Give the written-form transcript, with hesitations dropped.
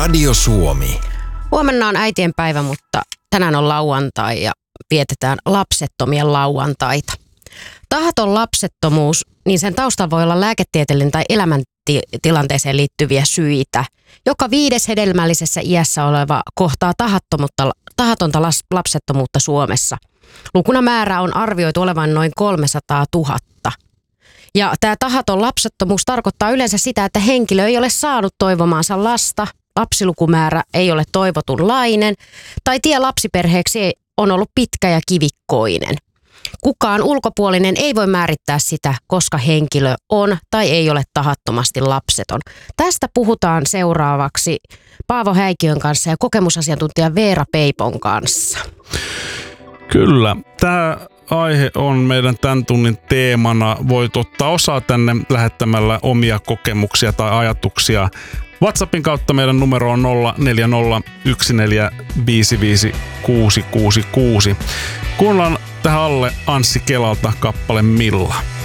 Radio Suomi. Huomenna on äitien päivä, mutta tänään on lauantai ja vietetään lapsettomien lauantaita. Tahaton lapsettomuus, niin sen taustalla voi olla lääketieteellinen tai elämäntilanteeseen liittyviä syitä. Joka 5. hedelmällisessä iässä oleva kohtaa tahatonta lapsettomuutta Suomessa. Lukuna määrä on arvioitu olevan noin 300 000. Ja tämä tahaton lapsettomuus tarkoittaa yleensä sitä, että henkilö ei ole saanut toivomaansa lasta, lapsilukumäärä ei ole toivotunlainen tai tie lapsiperheeksi on ollut pitkä ja kivikkoinen. Kukaan ulkopuolinen ei voi määrittää sitä, koska henkilö on tai ei ole tahattomasti lapseton. Tästä puhutaan seuraavaksi Paavo Häikiön kanssa ja kokemusasiantuntija Veera Peipon kanssa. Kyllä, tämä aihe on meidän tämän tunnin teemana. Voit ottaa osaa tänne lähettämällä omia kokemuksia tai ajatuksia. WhatsAppin kautta meidän numero on 0401455666. Kuunnellaan tähän alle Anssi Kelalta kappale Milla.